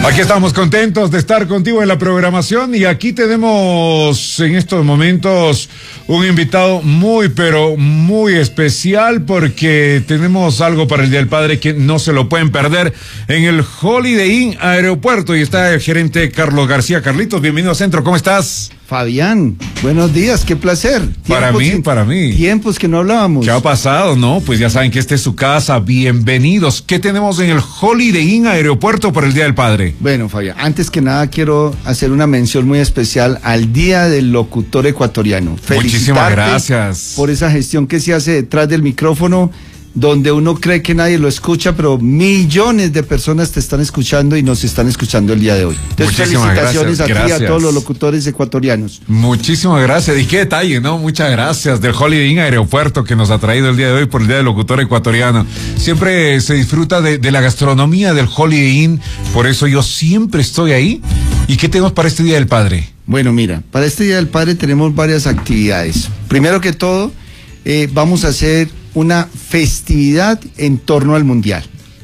Aquí estamos contentos de estar contigo en la programación y aquí tenemos en estos momentos un invitado muy, pero muy especial porque tenemos algo para el Día del Padre que no se lo pueden perder en el Holiday Inn Aeropuerto y está el gerente Carlos García. Carlitos, bienvenido a Centro, ¿cómo estás? Fabián, buenos días, qué placer. Para mí. Tiempos que no hablábamos. ¿Qué ha pasado? No, pues ya saben que esta es su casa, bienvenidos. ¿Qué tenemos en el Holiday Inn Aeropuerto para el Día del Padre? Bueno, Fabián, antes que nada quiero hacer una mención muy especial al Día del Locutor Ecuatoriano. Muchísimas gracias por esa gestión que se hace detrás del micrófono, donde uno cree que nadie lo escucha, pero millones de personas te están escuchando y nos están escuchando el día de hoy. Entonces, felicitaciones a ti y a todos los locutores ecuatorianos. Muchísimas gracias. Y qué detalle, ¿no? Muchas gracias del Holiday Inn Aeropuerto que nos ha traído el día de hoy por el Día del Locutor Ecuatoriano. Siempre se disfruta de la gastronomía del Holiday Inn, por eso yo siempre estoy ahí. ¿Y qué tenemos para este Día del Padre? Bueno, mira, para este Día del Padre tenemos varias actividades. Primero que todo, vamos a hacer una festividad en torno al Mundial.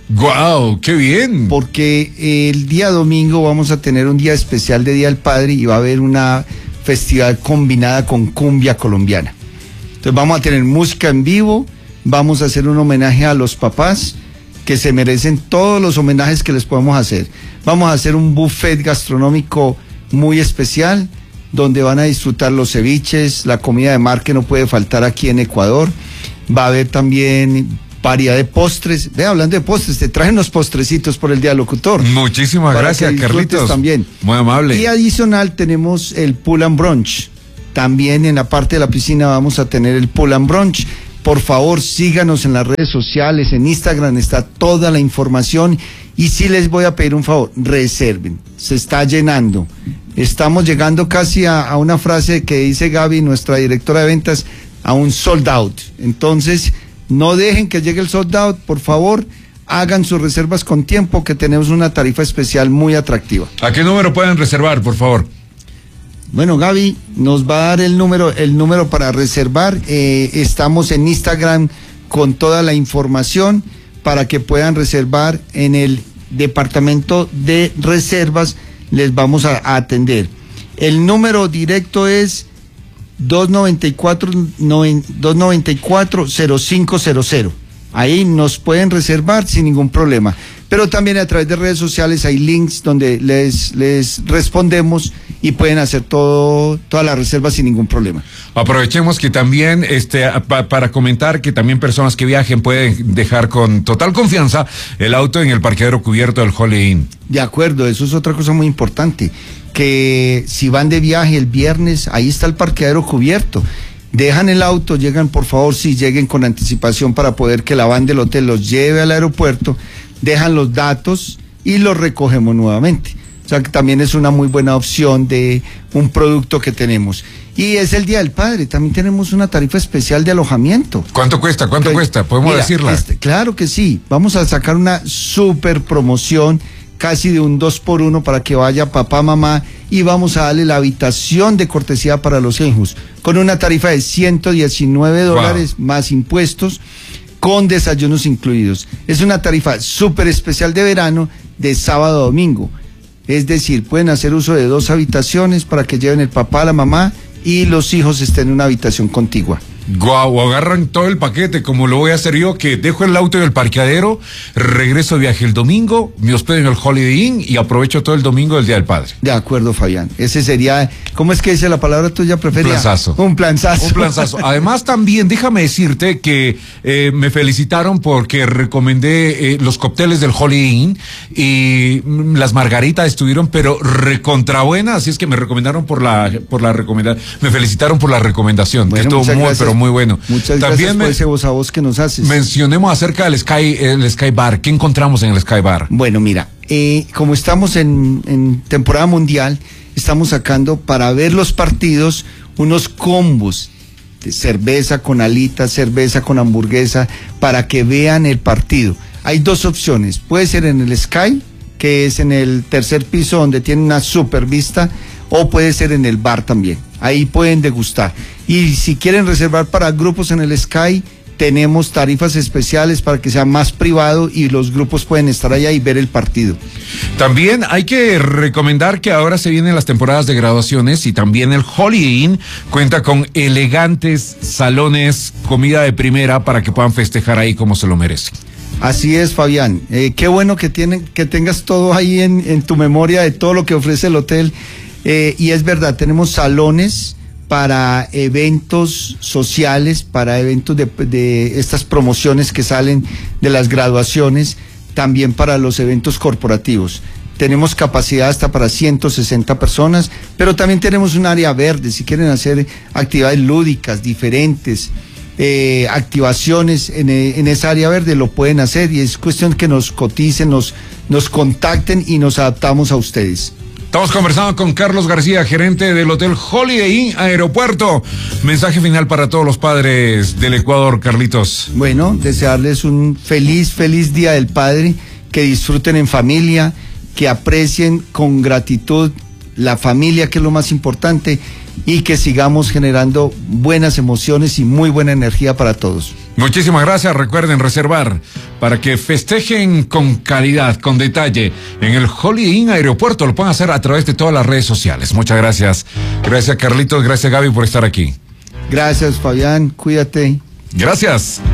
¡Guau! ¡Qué bien! Porque el día domingo vamos a tener un día especial de Día del Padre y va a haber una festividad combinada con cumbia colombiana. Entonces vamos a tener música en vivo, vamos a hacer un homenaje a los papás que se merecen todos los homenajes que les podemos hacer. Vamos a hacer un buffet gastronómico muy especial donde van a disfrutar los ceviches, la comida de mar que no puede faltar aquí en Ecuador. Va a haber también variedad de postres. Hablando de postres, te traje unos postrecitos por el Día del Locutor. Muchísimas gracias, Carlitos. También. Muy amable. Y adicional tenemos el Pool and Brunch. También en la parte de la piscina vamos a tener el Pool and Brunch. Por favor, síganos en las redes sociales, en Instagram está toda la información. Y sí les voy a pedir un favor, reserven. Se está llenando. Estamos llegando casi a una frase que dice Gaby, nuestra directora de ventas, a un sold out. Entonces, no dejen que llegue el sold out, por favor, hagan sus reservas con tiempo, que tenemos una tarifa especial muy atractiva. ¿A qué número pueden reservar, por favor? Bueno, Gaby nos va a dar el número para reservar. Estamos en Instagram con toda la información para que puedan reservar en el departamento de reservas. Les vamos a atender. El número directo es 294-0500. Ahí nos pueden reservar sin ningún problema. Pero también a través de redes sociales hay links donde les respondemos y pueden hacer todas las reservas sin ningún problema. Aprovechemos que también, para comentar que también personas que viajen pueden dejar con total confianza el auto en el parqueadero cubierto del Holiday Inn. De acuerdo, eso es otra cosa muy importante, que si van de viaje el viernes, ahí está el parqueadero cubierto. Dejan el auto, llegan, por favor, sí, lleguen con anticipación para poder que la van del hotel los lleve al aeropuerto, dejan los datos y los recogemos nuevamente. O sea que también es una muy buena opción de un producto que tenemos. Y es el Día del Padre, también tenemos una tarifa especial de alojamiento. ¿Cuánto cuesta? ¿Podemos decirla? Claro que sí, vamos a sacar una super promoción, casi de un 2x1 para que vaya papá, mamá, y vamos a darle la habitación de cortesía para los hijos, con una tarifa de $119 wow, más impuestos, con desayunos incluidos. Es una tarifa súper especial de verano, de sábado a domingo. Es decir, pueden hacer uso de 2 habitaciones para que lleven el papá, la mamá y los hijos estén en una habitación contigua. Guau, agarran todo el paquete, como lo voy a hacer yo, que dejo el auto en el parqueadero, regreso de viaje el domingo, me hospedo en el Holiday Inn y aprovecho todo el domingo del Día del Padre. De acuerdo, Fabián. Ese sería, ¿cómo es que dice la palabra tuya preferida? Un planzazo. Además, también, déjame decirte que me felicitaron porque recomendé los cócteles del Holiday Inn y las margaritas estuvieron, pero recontra buenas, así es que me recomendaron por la recomendación, me felicitaron por la recomendación, bueno, que estuvo muy bueno. Muchas gracias por ese voz a voz que nos haces. Mencionemos acerca del Sky Bar. ¿Qué encontramos en el Sky Bar? Bueno, mira, como estamos en temporada mundial, estamos sacando para ver los partidos unos combos de cerveza con alitas, cerveza con hamburguesa, para que vean el partido. Hay 2 opciones, puede ser en el Sky, que es en el tercer piso donde tiene una super vista, o puede ser en el bar también. Ahí pueden degustar. Y si quieren reservar para grupos en el Sky, tenemos tarifas especiales para que sea más privado y los grupos pueden estar allá y ver el partido. También hay que recomendar que ahora se vienen las temporadas de graduaciones y también el Holiday Inn cuenta con elegantes salones, comida de primera para que puedan festejar ahí como se lo merecen. Así es, Fabián. Qué bueno que tengas todo ahí en tu memoria de todo lo que ofrece el hotel. Y es verdad, tenemos salones para eventos sociales, para eventos de estas promociones que salen de las graduaciones, también para los eventos corporativos. Tenemos capacidad hasta para 160 personas, pero también tenemos un área verde, si quieren hacer actividades lúdicas, diferentes, activaciones en esa área verde, lo pueden hacer y es cuestión que nos coticen, nos contacten y nos adaptamos a ustedes. Estamos conversando con Carlos García, gerente del Hotel Holiday Inn Aeropuerto. Mensaje final para todos los padres del Ecuador, Carlitos. Bueno, desearles un feliz Día del Padre, que disfruten en familia, que aprecien con gratitud la familia, que es lo más importante, y que sigamos generando buenas emociones y muy buena energía para todos. Muchísimas gracias. Recuerden reservar para que festejen con calidad, con detalle en el Holiday Inn Aeropuerto. Lo pueden hacer a través de todas las redes sociales. Muchas gracias. Gracias, Carlitos. Gracias, Gaby, por estar aquí. Gracias, Fabián. Cuídate. Gracias.